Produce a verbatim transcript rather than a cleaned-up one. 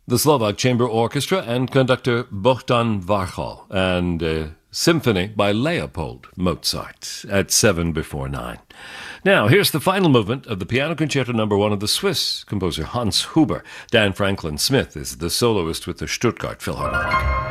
the Slovak Chamber Orchestra and conductor Bohdan Varchal, and a symphony by Leopold Mozart at seven before nine. Now, here's the final movement of the Piano Concerto Number One of the Swiss composer Hans Huber. Dan Franklin Smith is the soloist with the Stuttgart Philharmonic.